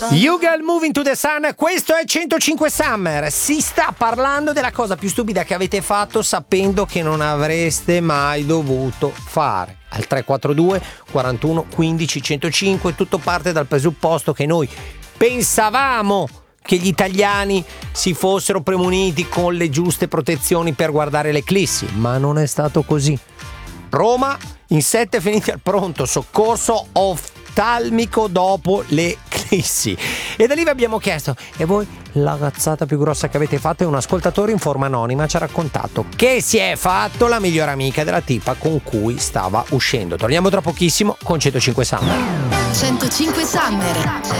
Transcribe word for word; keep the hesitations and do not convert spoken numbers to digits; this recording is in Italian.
You Girl Moving to the Sun, questo è centocinque Summer. Si sta parlando della cosa più stupida che avete fatto sapendo che non avreste mai dovuto fare. Al tre quattro due quarantuno quindici centocinque tutto parte dal presupposto che noi pensavamo che gli italiani si fossero premuniti con le giuste protezioni per guardare le eclissi, ma non è stato così. Roma in sette finiti al pronto soccorso oftalmico dopo le eclissi. E da lì vi abbiamo chiesto: e voi la cazzata più grossa che avete fatto? E un ascoltatore in forma anonima ci ha raccontato che si è fatto la migliore amica della tipa con cui stava uscendo. Torniamo tra pochissimo con centocinque Summer. centocinque Summer.